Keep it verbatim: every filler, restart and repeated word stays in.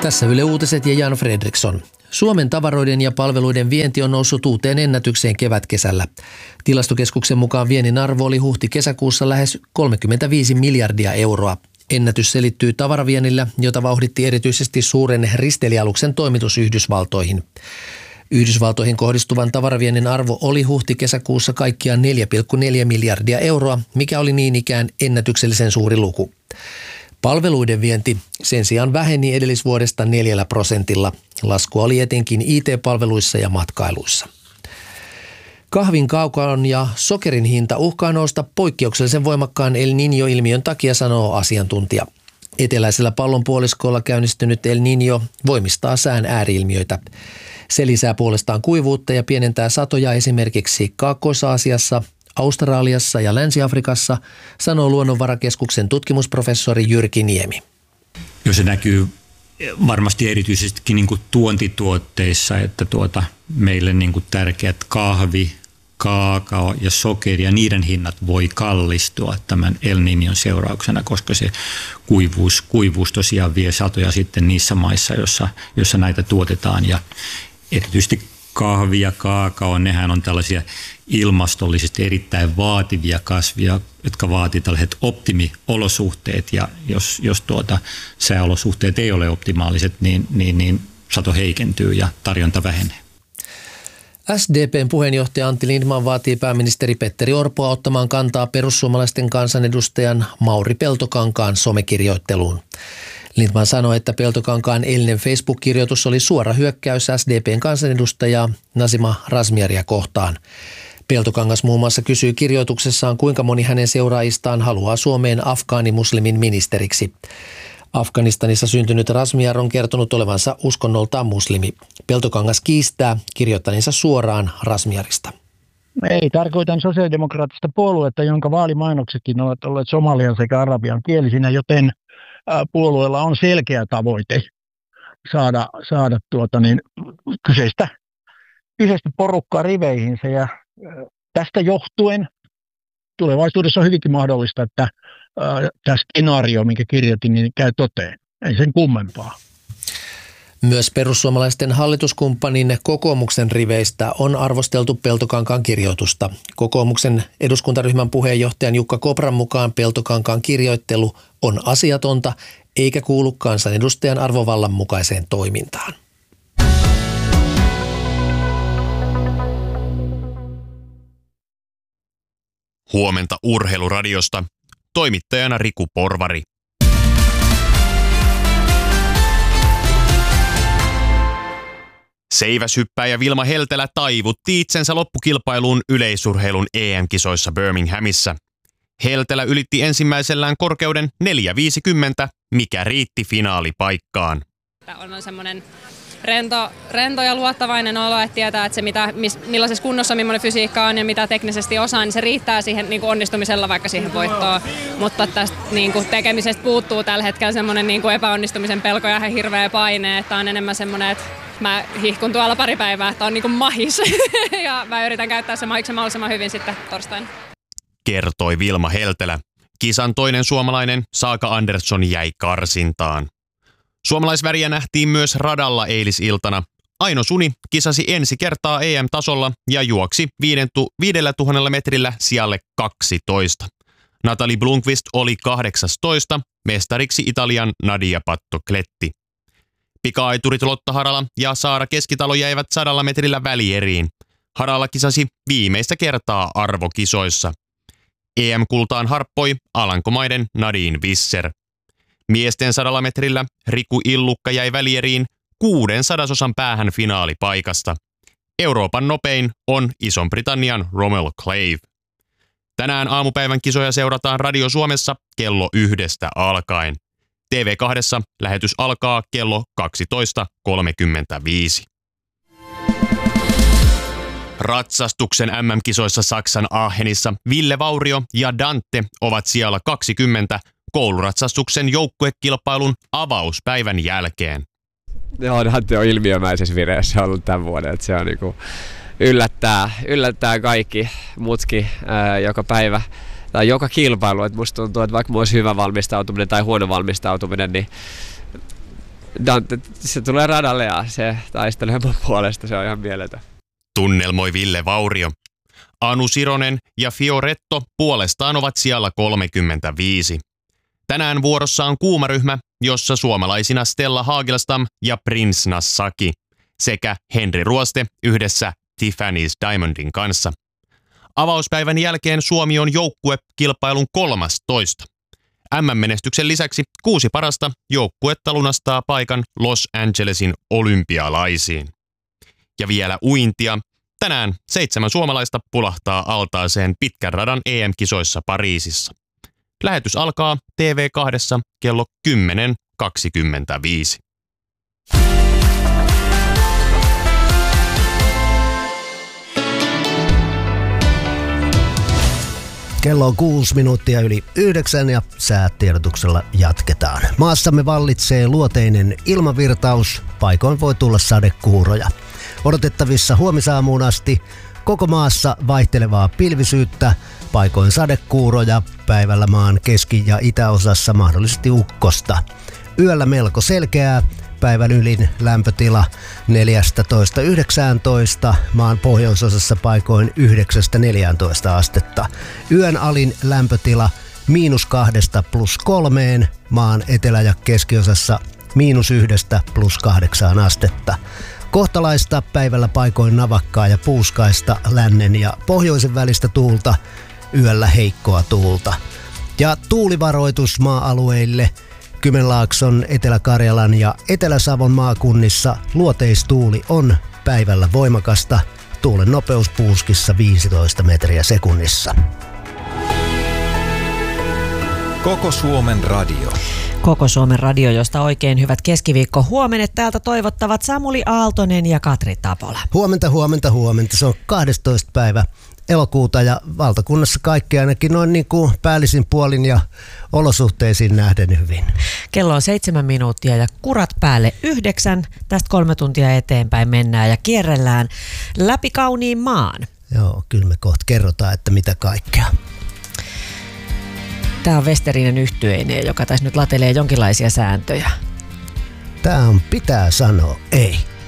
Tässä Yle Uutiset ja Jan Fredriksson. Suomen tavaroiden ja palveluiden vienti on noussut uuteen ennätykseen kevätkesällä. Tilastokeskuksen mukaan viennin arvo oli huhti-kesäkuussa lähes kolmekymmentäviisi miljardia euroa. Ennätys selittyy tavaraviennillä, jota vauhditti erityisesti suuren risteilijäaluksen toimitus Yhdysvaltoihin. Yhdysvaltoihin kohdistuvan tavaraviennin arvo oli huhti-kesäkuussa kaikkiaan neljä pilkku neljä miljardia euroa, mikä oli niin ikään ennätyksellisen suuri luku. Palveluiden vienti sen sijaan väheni edellisvuodesta neljällä prosentilla. Laskua oli etenkin I T-palveluissa ja matkailuissa. Kahvin, kaakaon ja sokerin hinta uhkaa nousta poikkeuksellisen voimakkaan El Niño-ilmiön takia, sanoo asiantuntija. Eteläisellä pallonpuoliskolla käynnistynyt El Niño voimistaa sään ääriilmiöitä. Se lisää puolestaan kuivuutta ja pienentää satoja esimerkiksi Kaakkois-Aasiassa, Australiassa ja Länsi-Afrikassa, sanoo Luonnonvarakeskuksen tutkimusprofessori Jyrki Niemi. Jo se näkyy varmasti erityisesti niin kuin tuontituotteissa, että tuota, meille niin kuin tärkeät kahvi, kaakao ja sokeri ja niiden hinnat voi kallistua tämän El Niñon seurauksena, koska se kuivuus, kuivuus tosiaan vie satoja sitten niissä maissa, jossa, jossa näitä tuotetaan. Ja erityisesti kahvi ja kaakao, nehän on tällaisia ilmastollisesti erittäin vaativia kasvia, jotka vaatii tällaiset optimiolosuhteet, ja jos, jos tuota, sääolosuhteet ei ole optimaaliset, niin, niin, niin sato heikentyy ja tarjonta vähenee. S D P:n puheenjohtaja Antti Lindtman vaatii pääministeri Petteri Orpoa ottamaan kantaa perussuomalaisten kansanedustajan Mauri Peltokankaan somekirjoitteluun. Lindtman sanoi, että Peltokankaan eilinen Facebook-kirjoitus oli suora hyökkäys S D P:n kansanedustajaa Nazima Razmyaria kohtaan. Peltokangas muun muassa kysyy kirjoituksessaan, kuinka moni hänen seuraajistaan haluaa Suomeen afgaanimuslimin ministeriksi. Afganistanissa syntynyt Razmyar on kertonut olevansa uskonnoltaan muslimi. Peltokangas kiistää kirjoittaneensa suoraan Razmyarista. Ei, tarkoitan sosiaalidemokraattista puoluetta, jonka vaalimainoksetkin ovat olleet somalian sekä arabian kielisinä, joten puolueella on selkeä tavoite saada, saada tuota niin, kyseistä, kyseistä porukkaa riveihinsä, ja tästä johtuen tulevaisuudessa on hyvinkin mahdollista, että tämä skenaario, minkä kirjoitin, niin käy toteen. Ei sen kummempaa. Myös perussuomalaisten hallituskumppanin kokoomuksen riveistä on arvosteltu Peltokankaan kirjoitusta. Kokoomuksen eduskuntaryhmän puheenjohtajan Jukka Kopran mukaan Peltokankaan kirjoittelu on asiatonta eikä kuulu kansanedustajan arvovallan mukaiseen toimintaan. Huomenta Urheiluradiosta. Toimittajana Riku Porvari. Seiväshyppääjä Vilma Heltelä taivutti itsensä loppukilpailuun yleisurheilun E M-kisoissa Birminghamissa. Heltelä ylitti ensimmäisellään korkeuden neljä viisikymmentä, mikä riitti finaalipaikkaan. On semmoinen rento, rento ja luottavainen olo, että tietää, että se mitä, miss, millaisessa kunnossa millainen fysiikka on ja mitä teknisesti osaa, niin se riittää siihen niin kuin onnistumisella vaikka siihen voittoon. Mutta tästä niin kuin tekemisestä puuttuu tällä hetkellä semmoinen niin kuin epäonnistumisen pelko ja hirveä paine, että on enemmän semmoinen, että mä hihkun tuolla pari päivää, että on niin kuin mahis ja mä yritän käyttää se mahiksen mahdollisimman hyvin sitten torstaina. Kertoi Vilma Heltelä. Kisan toinen suomalainen Saaka Andersson jäi karsintaan. Suomalaisväriä nähtiin myös radalla eilisiltana. Aino Suni kisasi ensi kertaa E M-tasolla ja juoksi viidellä tuhannella metrillä sijalle kaksitoista. Natalie Blomqvist oli kahdeksastoista, mestariksi Italian Nadia Pattocletti. Pika-aiturit Lotta Harala ja Saara Keskitalo jäivät sadalla metrillä välieriin. Harala kisasi viimeistä kertaa arvokisoissa. E M-kultaan harppoi Alankomaiden Nadine Visser. Miesten sadalla metrillä Riku Illukka jäi välieriin kuuden sadasosan päähän finaalipaikasta. Euroopan nopein on Ison-Britannian Rommel Clave. Tänään aamupäivän kisoja seurataan Radio Suomessa kello yhdestä alkaen. T V kaksi lähetys alkaa kello kaksitoista kolmekymmentäviisi. Ratsastuksen M M-kisoissa Saksan Aachenissa Ville Vaurio ja Dante ovat sijalla kaksikymmentä kouluratsastuksen joukkuekilpailun avauspäivän jälkeen. Joo, Dante on ilmiömäisessä vireessä ollut tämän vuoden, että se on niinku yllättää, yllättää kaikki mutkin ää, joka päivä tai joka kilpailu. Et musta tuntuu, että vaikka mulla olisi hyvä valmistautuminen tai huono valmistautuminen, niin Dante, se tulee radalle ja se taistelee mun puolesta, se on ihan mieletön. Tunnelmoi Ville Vaurio. Anu Sironen ja Fioretto puolestaan ovat sijalla kolmekymmentäviisi. Tänään vuorossa on kuumaryhmä, jossa suomalaisina Stella Hagelstam ja Prince Nassaki sekä Henri Ruoste yhdessä Tiffany's Diamondin kanssa. Avauspäivän jälkeen Suomi on joukkuekilpailun kolmastoista. M M-menestyksen lisäksi kuusi parasta joukkuetta lunastaa paikan Los Angelesin olympialaisiin. Ja vielä uintia. Tänään seitsemän suomalaista pulahtaa altaaseen pitkän radan E M-kisoissa Pariisissa. Lähetys alkaa T V kaksi kello kymmenen kaksikymmentäviisi. Kello on kuusi minuuttia yli yhdeksän ja säätiedotuksella jatketaan. Maassamme vallitsee luoteinen ilmavirtaus, paikoin voi tulla sadekuuroja. Odotettavissa huomisaamuun asti koko maassa vaihtelevaa pilvisyyttä, paikoin sadekuuroja, päivällä maan keski- ja itäosassa mahdollisesti ukkosta. Yöllä melko selkeää, päivän ylin lämpötila neljätoista yhdeksäntoista, maan pohjoisosassa paikoin yhdeksästä neljääntoista astetta. Yön alin lämpötila miinus kahdesta plus kolmeen, maan etelä- ja keskiosassa miinus yhdestä plus kahdeksaan astetta. Kohtalaista päivällä paikoin navakkaa ja puuskaista lännen ja pohjoisen välistä tuulta, yöllä heikkoa tuulta. Ja tuulivaroitus maa-alueille Kymenlaakson, Etelä-Karjalan ja Etelä-Savon maakunnissa luoteistuuli on päivällä voimakasta, tuulen nopeus puuskissa viisitoista metriä sekunnissa. Koko Suomen radio. Koko Suomen radio, josta oikein hyvät keskiviikko huomenet täältä toivottavat Samuli Aaltonen ja Katri Tapola. Huomenta, huomenta, huomenta. Se on kahdestoista päivä elokuuta ja valtakunnassa kaikki ainakin noin niin kuin päällisin puolin ja olosuhteisiin nähden hyvin. Kello on seitsemän minuuttia ja kurat päälle yhdeksän. Tästä kolme tuntia eteenpäin mennään ja kierrellään läpi kauniin maan. Joo, kyllä me kohta kerrotaan, että mitä kaikkea. Tämä on Westerinen yhtyeineen, joka tässä nyt latelee jonkinlaisia sääntöjä. Tämä on pitää sanoa ei.